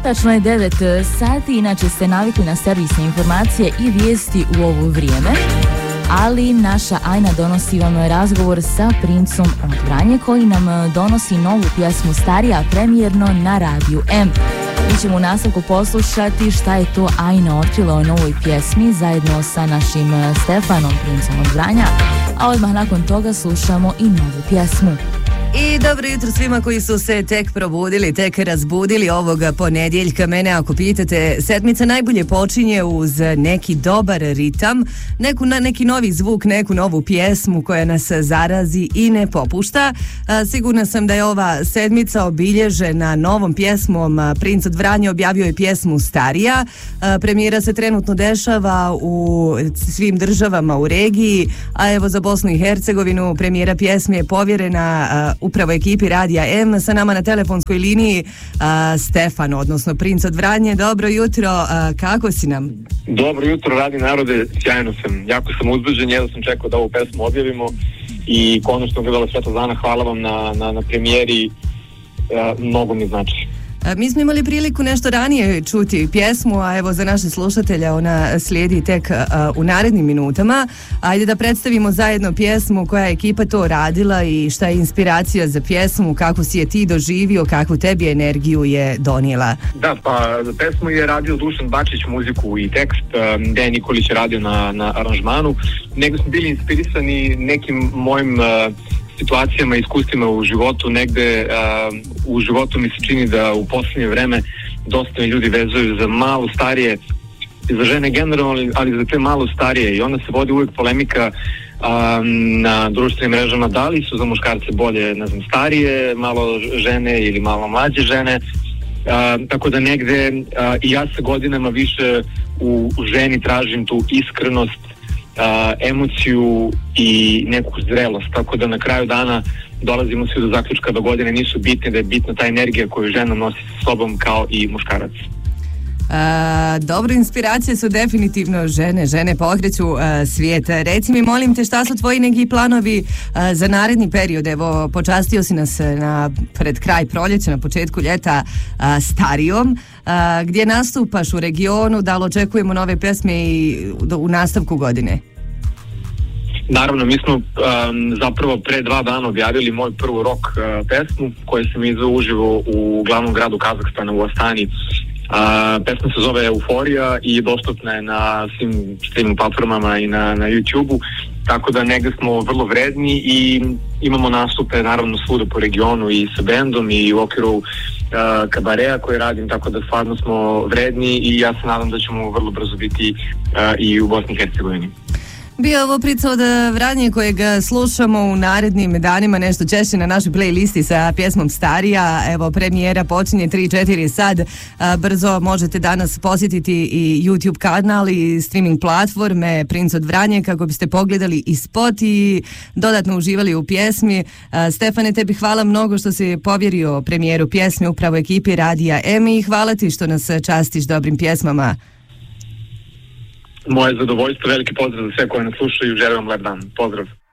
Tačno je 9 sati, inače ste navikli na servisne informacije i vijesti u ovo vrijeme, ali naša Ajna donosi vam razgovor sa Princom od Vranje koji nam donosi novu pjesmu Starija premijerno na Radiju M. Mi ćemo u nastavku poslušati šta je to Ajna otkrila o novoj pjesmi zajedno sa našim Stefanom, Princom od Vranja, a odmah nakon toga slušamo i novu pjesmu. I dobro jutro svima koji su se tek probudili, tek razbudili ovog ponedjeljka. Mene ako pitate, sedmica najbolje počinje uz neki dobar ritam, neki novi zvuk, neku novu pjesmu koja nas zarazi i ne popušta. Sigurna sam da je ova sedmica obilježena novom pjesmom. Princ od Vranja objavio je pjesmu Starija. Premijera se trenutno dešava u svim državama u regiji, a evo za Bosnu i Hercegovinu premijera pjesme je povjerena upravo ekipi Radija M. Sa nama na telefonskoj liniji Stefan, odnosno Princ od Vranje. Dobro jutro, kako si nam? Dobro jutro, radi narode, sjajno sam, jako sam uzbuđen, jedno sam čekao da ovu pesmu objavimo i konačno gledala sve to dana, hvala vam na premijeri, mnogo mi znači. Mi smo imali priliku nešto ranije čuti pjesmu, a evo za naše slušatelje ona slijedi tek u narednim minutama. Ajde da predstavimo zajedno pjesmu, koja je ekipa to radila i šta je inspiracija za pjesmu, kako si je ti doživio, kakvu tebi energiju je donijela. Da, pa za pesmu je radio Dušan Bačić, muziku i tekst, Dejan Nikolić je radio na aranžmanu. Nego smo bili inspirisani nekim mojim situacijama i iskustvima u životu. Negde u životu mi se čini da u posljednje vreme dosta mi ljudi vezuju za malo starije, za žene generalno, ali za te malo starije, i onda se vodi uvijek polemika na društvenim mrežama da li su za muškarce bolje, ne znam, starije malo žene ili malo mlađe žene. Tako da negde i ja sa godinama više u ženi tražim tu iskrenost, emociju i neku zrelost, tako da na kraju dana dolazimo svi do zaključka da godine nisu bitne, da je bitna ta energija koju žena nosi sa sobom kao i muškarac. Dobro, inspiracije su definitivno žene pokreću svijet. Reci mi, molim te, šta su tvoji neki planovi za naredni period? Evo, počastio si nas pred kraj proljeća, na početku ljeta Starijom. Gdje nastupaš u regionu? Da li očekujemo nove pjesme i u nastavku godine? Naravno, mi smo zapravo pre 2 dana objavili moju prvu rock pesmu koju sam izveo uživo u glavnom gradu Kazahstana, u Astani. Pesma se zove Euforija i dostupna je na svim streaming platformama i na YouTube-u, tako da negde smo vrlo vredni i imamo nastupe naravno svuda po regionu i sa bendom i u okviru kabarea koje radim, tako da stvarno smo vredni i ja se nadam da ćemo vrlo brzo biti i u Bosni i Hercegovini. Bio ovo Princ od Vranje kojeg slušamo u narednim danima nešto češće na našoj playlisti sa pjesmom Starija. Evo, premijera počinje 3-4 sad. Brzo možete danas posjetiti i YouTube kanal i streaming platforme Princ od Vranje kako biste pogledali i spot i dodatno uživali u pjesmi. Stefane, tebi hvala mnogo što si povjerio premijeru pjesme upravo ekipi Radija M i hvala ti što nas častiš dobrim pjesmama. Moje zadovoljstvo, veliki pozdrav za sve koje nas slušaju, želim vam lep dan. Pozdrav.